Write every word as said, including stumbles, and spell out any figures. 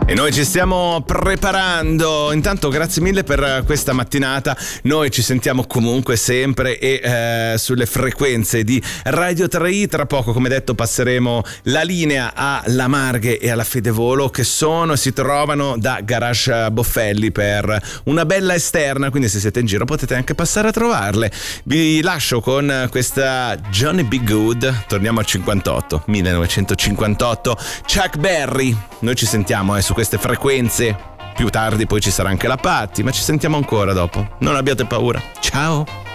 E noi ci stiamo preparando. Intanto grazie mille per questa mattinata. Noi ci sentiamo comunque sempre e eh, sulle frequenze di Radio tre i. Tra poco, come detto, passeremo la linea alla Marghe e alla Fedevolo, che sono e si trovano da Garage Boffelli per una bella esterna, quindi se siete in giro potete anche passare a trovarle. Vi lascio con questa Johnny B. Good. Torniamo al cinquantotto, millenovecentocinquantotto, Chuck Berry. Noi ci sentiamo eh, su queste frequenze. Più tardi poi ci sarà anche la Patti, ma ci sentiamo ancora dopo. Non abbiate paura. Ciao.